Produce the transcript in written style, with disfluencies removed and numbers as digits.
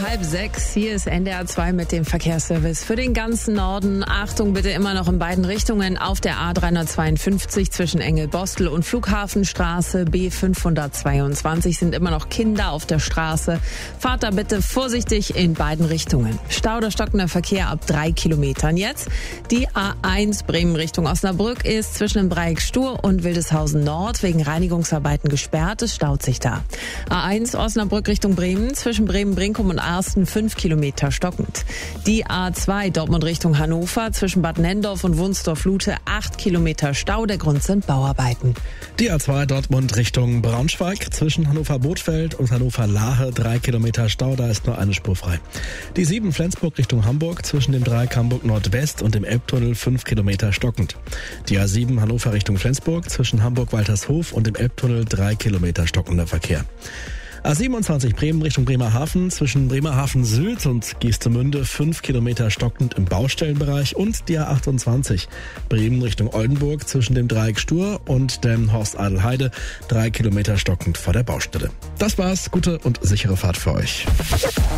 5:30. Hier ist NDR 2 mit dem Verkehrsservice für den ganzen Norden. Achtung bitte immer noch in beiden Richtungen auf der A352 zwischen Engelbostel und Flughafenstraße. B522 sind immer noch Kinder auf der Straße. Fahrt da bitte vorsichtig in beiden Richtungen. Stau oder stockender Verkehr ab 3 Kilometern. Jetzt die A1 Bremen Richtung Osnabrück ist zwischen dem Dreieck Stur und Wildeshausen Nord wegen Reinigungsarbeiten gesperrt. Es staut sich da. A1 Osnabrück Richtung Bremen zwischen Bremen-Brinkum und Arsten 5 Kilometer stockend. Die A2 Dortmund Richtung Hannover zwischen Bad Nenndorf und Wunsdorf-Lute 8 Kilometer Stau. Der Grund sind Bauarbeiten. Die A2 Dortmund Richtung Braunschweig zwischen Hannover-Bothfeld und Hannover-Lahe 3 Kilometer Stau. Da ist nur eine Spur frei. Die 7 Flensburg Richtung Hamburg zwischen dem Dreieck Hamburg Nordwest und dem Elbtunnel 5 Kilometer stockend. Die A7 Hannover Richtung Flensburg zwischen Hamburg-Waltershof und dem Elbtunnel 3 Kilometer stockender Verkehr. A27 Bremen Richtung Bremerhaven zwischen Bremerhaven Süd und Geestemünde 5 Kilometer stockend im Baustellenbereich und die A28 Bremen Richtung Oldenburg zwischen dem Dreieck Stur und dem Horst Adelheide 3 Kilometer stockend vor der Baustelle. Das war's, gute und sichere Fahrt für euch.